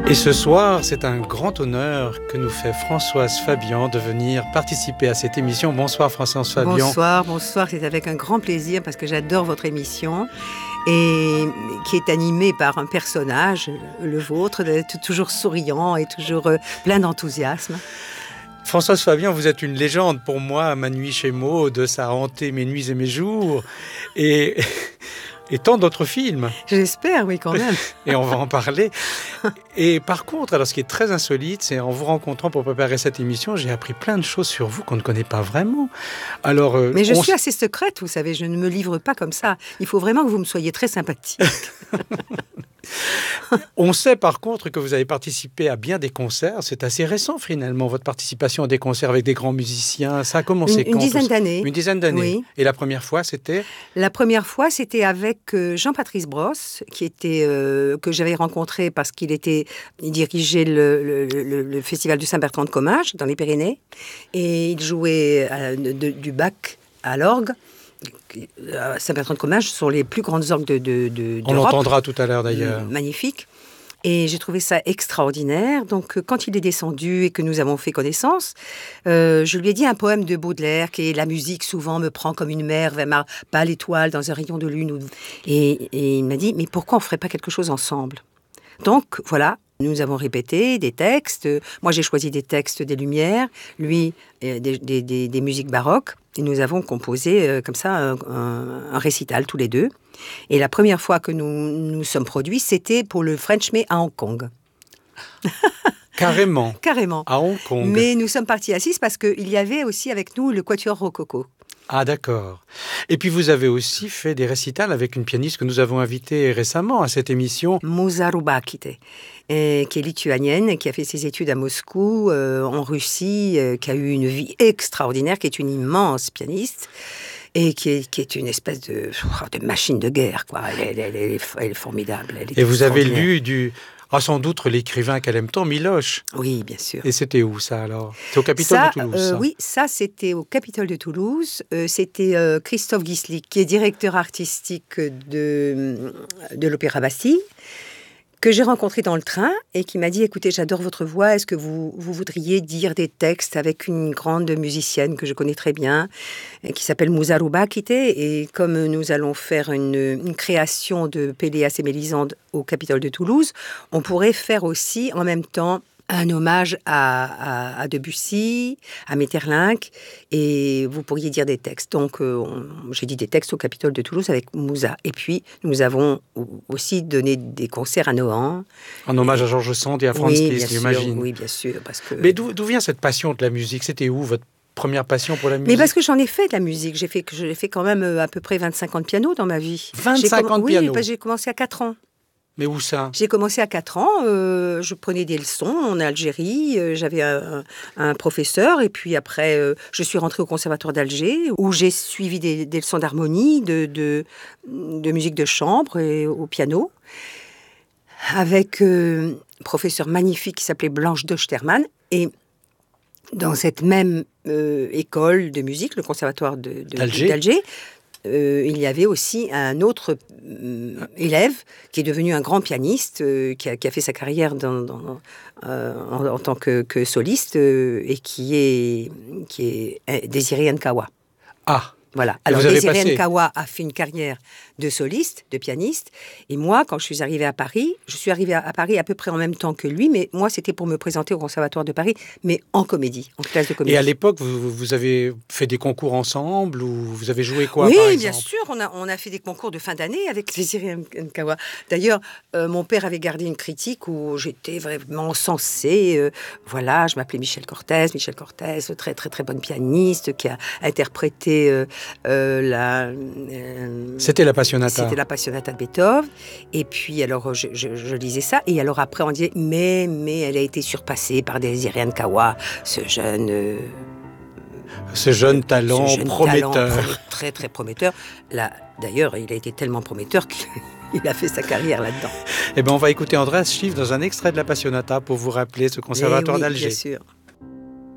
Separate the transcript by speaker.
Speaker 1: Et ce soir, c'est un grand honneur que nous fait Françoise Fabian de venir participer à cette émission. Bonsoir Françoise Fabian.
Speaker 2: Bonsoir, c'est avec un grand plaisir parce que j'adore votre émission et qui est animée par un personnage, le vôtre, toujours souriant et toujours plein d'enthousiasme.
Speaker 1: Françoise Fabian, vous êtes une légende pour moi. Ma nuit chez Maud, ça a hanté mes nuits et mes jours. Et tant d'autres films.
Speaker 2: J'espère, oui, quand même.
Speaker 1: Et on va en parler. Et par contre, alors ce qui est très insolite, c'est en vous rencontrant pour préparer cette émission, j'ai appris plein de choses sur vous qu'on ne connaît pas vraiment. Alors,
Speaker 2: mais je suis assez secrète, vous savez, je ne me livre pas comme ça. Il faut vraiment que vous me soyez très sympathique.
Speaker 1: On sait par contre que vous avez participé à bien des concerts. C'est assez récent finalement, votre participation à des concerts avec des grands musiciens. Ça a commencé quand ?
Speaker 2: Une dizaine d'années.
Speaker 1: Une dizaine d'années.
Speaker 2: Oui.
Speaker 1: Et la première fois, c'était ?
Speaker 2: La première fois, c'était avec Jean-Patrice Brosse, que j'avais rencontré parce qu'il dirigeait le festival du Saint-Bertrand-de-Comminges dans les Pyrénées. Et il jouait du Bach à l'orgue. Saint-Bertrand-de-Comminges sont les plus grandes orgues d'Europe.
Speaker 1: On l'entendra tout à l'heure d'ailleurs.
Speaker 2: Magnifique. Et j'ai trouvé ça extraordinaire. Donc, quand il est descendu et que nous avons fait connaissance, je lui ai dit un poème de Baudelaire, qui est « La musique souvent me prend comme une mer vers ma pâle étoile dans un rayon de lune. » Et il m'a dit « Mais pourquoi on ne ferait pas quelque chose ensemble ?» Donc, voilà. Nous avons répété des textes. Moi, j'ai choisi des textes des Lumières. Lui, des musiques baroques. Et nous avons composé comme ça un récital tous les deux. Et la première fois que nous sommes produits, c'était pour le French May à Hong Kong.
Speaker 1: Carrément.
Speaker 2: Carrément.
Speaker 1: À Hong Kong.
Speaker 2: Mais nous sommes partis à 6 parce qu'il y avait aussi avec nous le Quatuor Rococo.
Speaker 1: Ah d'accord. Et puis vous avez aussi fait des récitals avec une pianiste que nous avons invitée récemment à cette émission.
Speaker 2: Musa Rubakite, qui est lituanienne, qui a fait ses études à Moscou, en Russie, qui a eu une vie extraordinaire, qui est une immense pianiste. Et qui est une espèce de machine de guerre, quoi. Elle est formidable.
Speaker 1: Et vous avez lu sans doute l'écrivain qu'elle aime tant, Miloche.
Speaker 2: Oui, bien sûr.
Speaker 1: Et c'était où ça alors ? C'est au Capitole de Toulouse.
Speaker 2: Oui, ça c'était au Capitole de Toulouse. C'était Christophe Gislik, qui est directeur artistique de l'Opéra Bastille, que j'ai rencontré dans le train et qui m'a dit « Écoutez, j'adore votre voix, est-ce que vous voudriez dire des textes avec une grande musicienne que je connais très bien, qui s'appelle Musa Rubakite ?» Et comme nous allons faire une création de Péléas et Mélisande au Capitole de Toulouse, on pourrait faire aussi en même temps un hommage à Debussy, à Maeterlinck, et vous pourriez dire des textes. Donc, j'ai dit des textes au Capitole de Toulouse avec Musa. Et puis, nous avons aussi donné des concerts à Nohant.
Speaker 1: En hommage à Georges Sand et à Franz Liszt, j'imagine.
Speaker 2: Oui, bien sûr. Parce que...
Speaker 1: Mais d'où vient cette passion de la musique ? C'était où votre première passion pour la musique ?
Speaker 2: Mais parce que j'en ai fait de la musique. J'ai fait quand même à peu près 25 ans de piano dans ma vie.
Speaker 1: 25 ans de piano ?
Speaker 2: Oui, parce que j'ai commencé à 4 ans.
Speaker 1: Mais où ça ?
Speaker 2: J'ai commencé à 4 ans, je prenais des leçons en Algérie, j'avais un professeur, et puis après, je suis rentrée au Conservatoire d'Alger, où j'ai suivi des leçons d'harmonie, de musique de chambre et au piano, avec un professeur magnifique qui s'appelait Blanche de Sterman, et dans cette même école de musique, le Conservatoire d'Alger, il y avait aussi un autre élève qui est devenu un grand pianiste, qui a fait sa carrière en tant que soliste, et qui est Désiré Nkawa.
Speaker 1: Ah.
Speaker 2: Voilà. Alors Désiré Nkawa a fait une carrière de soliste, de pianiste, et moi, quand je suis arrivée à Paris à peu près en même temps que lui, mais moi, c'était pour me présenter au Conservatoire de Paris, mais en comédie, en classe de comédie.
Speaker 1: Et à l'époque, vous avez fait des concours ensemble, ou vous avez joué quoi,
Speaker 2: oui,
Speaker 1: par exemple ?
Speaker 2: Bien sûr, on a fait des concours de fin d'année avec Désiré Nkawa. D'ailleurs, mon père avait gardé une critique où j'étais vraiment encensée. Voilà, je m'appelais Michel Cortez, très très très bonne pianiste, qui a interprété
Speaker 1: C'était la Passionata.
Speaker 2: C'était la Passionata de Beethoven. Et puis, alors, je lisais ça. Et alors, après, on disait, mais elle a été surpassée par Désiré Nkawa, ce jeune talent prometteur. Très, très prometteur. Là, d'ailleurs, il a été tellement prometteur qu'il a fait sa carrière là-dedans.
Speaker 1: Eh bien, on va écooter Andreas Schiff dans un extrait de la Passionata pour vous rappeler ce Conservatoire d'Alger.
Speaker 2: Bien sûr.